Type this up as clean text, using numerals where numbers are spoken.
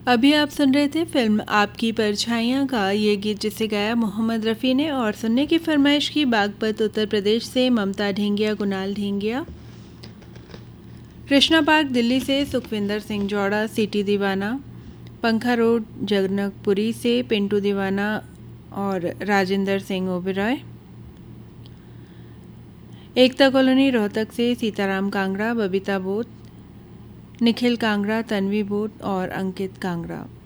अभी आप सुन रहे थे फिल्म आपकी परछाइयाँ का ये गीत, जिसे गाया मोहम्मद रफ़ी ने, और सुनने की फरमाइश की बागपत उत्तर प्रदेश से ममता ढेंगिया, कुणाल ढेंगिया। कृष्णा पार्क दिल्ली से सुखविंदर सिंह जौड़ा, सिटी दीवाना। पंखा रोड जनकपुरी से पिंटू दीवाना और राजेंद्र सिंह ओबेरॉय। एकता कॉलोनी रोहतक से सीताराम कांगड़ा, बबीता बोत, निखिल कांगड़ा, तन्वी बोत और अंकित कांगड़ा।